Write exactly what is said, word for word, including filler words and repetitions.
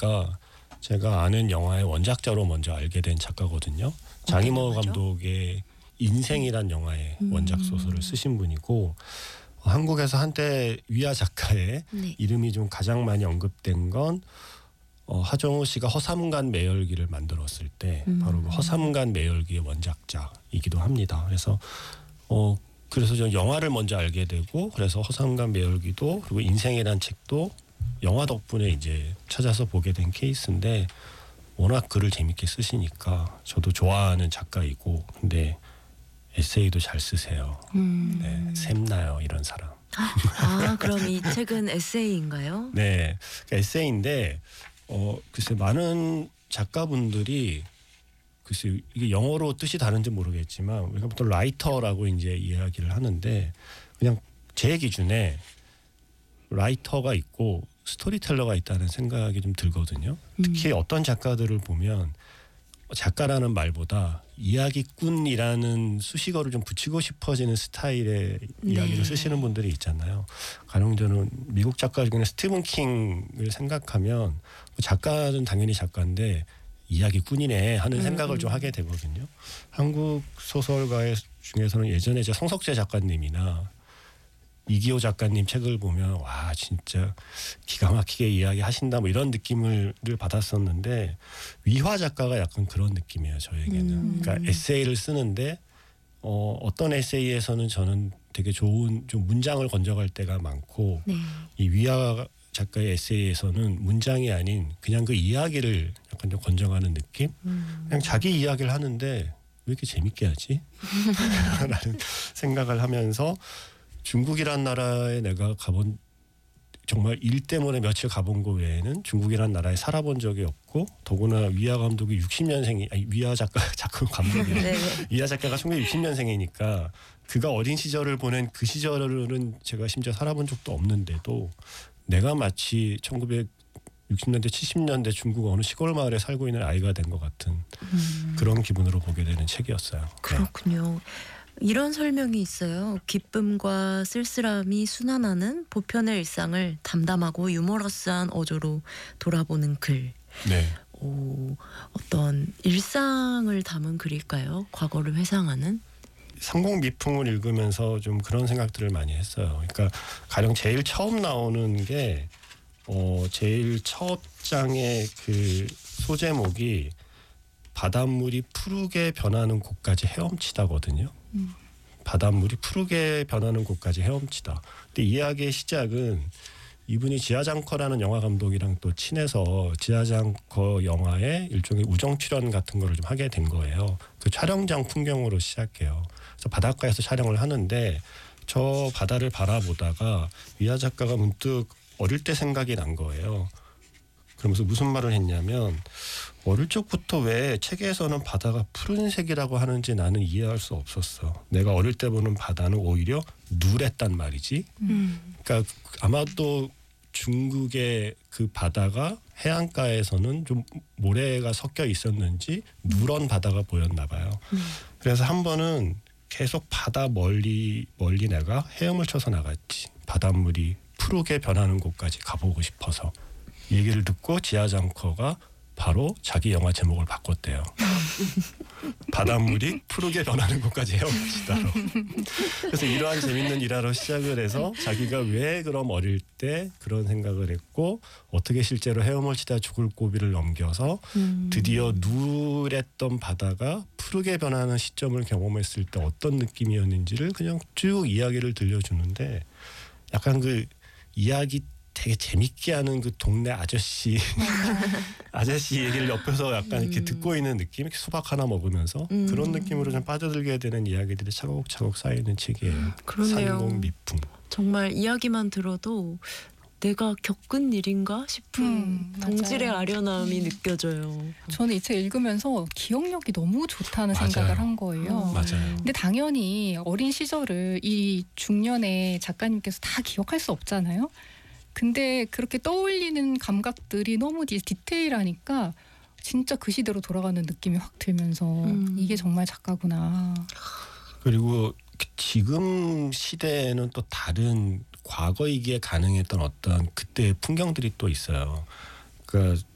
보니까 제가 아는 영화의 원작자로 먼저 알게 된 작가거든요. 장이모 감독의 인생이란 영화의 음. 원작 소설을 쓰신 분이고 어, 한국에서 한때 위아 작가의 네. 이름이 좀 가장 많이 언급된 건 어, 하정우 씨가 허삼간 매열기를 만들었을 때 음. 바로 그 허삼간 매열기의 원작자이기도 합니다. 그래서 어 그래서 저 영화를 먼저 알게 되고 그래서 허삼간 매열기도 그리고 인생이란 책도 영화 덕분에 이제 찾아서 보게 된 케이스인데 워낙 글을 재밌게 쓰시니까 저도 좋아하는 작가이고 근데 에세이도 잘 쓰세요. 음. 네, 샘나요 이런 사람. 아, 그럼 이 책은 에세이인가요? 네, 그러니까 에세이인데 어 글쎄 많은 작가분들이 글쎄 이게 영어로 뜻이 다른지 모르겠지만 우리가 보통 라이터라고 이제 이야기를 하는데 그냥 제 기준에 라이터가 있고 스토리텔러가 있다는 생각이 좀 들거든요. 특히 음. 어떤 작가들을 보면 작가라는 말보다 이야기꾼이라는 수식어를 좀 붙이고 싶어지는 스타일의 네. 이야기를 쓰시는 분들이 있잖아요. 가령 저는 미국 작가 중에 스티븐 킹을 생각하면 작가는 당연히 작가인데 이야기꾼이네 하는 음. 생각을 좀 하게 되거든요. 한국 소설가 중에서는 예전에 제 성석재 작가님이나 이기호 작가님 책을 보면 와 진짜 기가 막히게 이야기하신다 뭐 이런 느낌을 받았었는데 위화 작가가 약간 그런 느낌이에요 저에게는. 음. 그러니까 에세이를 쓰는데 어, 어떤 에세이에서는 저는 되게 좋은 좀 문장을 건져갈 때가 많고 네. 이 위화 작가의 에세이에서는 문장이 아닌 그냥 그 이야기를 약간 좀 건져가는 느낌? 음. 그냥 자기 이야기를 하는데 왜 이렇게 재밌게 하지? 라는 생각을 하면서 중국이란 나라에 내가 가본 정말 일 때문에 며칠 가본 거 외에는 중국이란 나라에 살아본 적이 없고 더구나 위아 감독이 육십 년생이 아니 위아 작가 작가 감독이 네. 위아 작가가 천구백육십 년생이니까 그가 어린 시절을 보낸 그 시절은 제가 심지어 살아본 적도 없는데도 내가 마치 천구백육십 년대 칠십 년대 중국 어느 시골 마을에 살고 있는 아이가 된 것 같은 음. 그런 기분으로 보게 되는 책이었어요. 그렇군요. 이런 설명이 있어요. 기쁨과 쓸쓸함이 순환하는 보편의 일상을 담담하고 유머러스한 어조로 돌아보는 글. 네. 오, 어떤 일상을 담은 글일까요? 과거를 회상하는? 상공 미풍을 읽으면서 좀 그런 생각들을 많이 했어요. 그러니까 가령 제일 처음 나오는 게 어, 제일 첫 장의 그 소제목이 바닷물이 푸르게 변하는 곳까지 헤엄치다거든요. 음. 바닷물이 푸르게 변하는 곳까지 헤엄치다. 근데 이야기의 시작은 이분이 지하장커라는 영화 감독이랑 또 친해서 지하장커 영화에 일종의 우정 출연 같은 거를 좀 하게 된 거예요. 그 촬영장 풍경으로 시작해요. 그래서 바닷가에서 촬영을 하는데 저 바다를 바라보다가 위아 작가가 문득 어릴 때 생각이 난 거예요. 그러면서 무슨 말을 했냐면 어릴 적부터 왜 책에서는 바다가 푸른색이라고 하는지 나는 이해할 수 없었어. 내가 어릴 때 보는 바다는 오히려 누랬단 말이지. 음. 그러니까 아마도 중국의 그 바다가 해안가에서는 좀 모래가 섞여 있었는지 누런 바다가 보였나 봐요. 음. 그래서 한 번은 계속 바다 멀리 멀리 내가 헤엄을 쳐서 나갔지. 바닷물이 푸르게 변하는 곳까지 가보고 싶어서. 이 얘기를 듣고 지하장커가 바로 자기 영화 제목을 바꿨대요. 바닷물이 푸르게 변하는 곳까지 헤엄치다로. 그래서 이러한 재밌는 일화로 시작을 해서 자기가 왜 그럼 어릴 때 그런 생각을 했고 어떻게 실제로 헤엄을 치다 죽을 고비를 넘겨서 음. 드디어 누랬던 바다가 푸르게 변하는 시점을 경험했을 때 어떤 느낌이었는지를 그냥 쭉 이야기를 들려주는데 약간 그 이야기 되게 재밌게 하는 그 동네 아저씨 아저씨 얘기를 옆에서 약간 이렇게 음. 듣고 있는 느낌, 이렇게 수박 하나 먹으면서 음. 그런 느낌으로 좀 빠져들게 되는 이야기들이 차곡차곡 쌓이는 책이에요. 그러네요. 산공 미풍. 정말 이야기만 들어도 내가 겪은 일인가 싶은 음, 동질의 맞아요. 아련함이 느껴져요. 저는 이 책 읽으면서 기억력이 너무 좋다는 맞아요. 생각을 한 거예요. 맞아요. 근데 당연히 어린 시절을 이 중년의 작가님께서 다 기억할 수 없잖아요. 근데 그렇게 떠올리는 감각들이 너무 디, 디테일하니까 진짜 그 시대로 돌아가는 느낌이 확 들면서 음. 이게 정말 작가구나. 그리고 지금 시대에는 또 다른 과거이기에 가능했던 어떤 그때의 풍경들이 또 있어요. 그러니까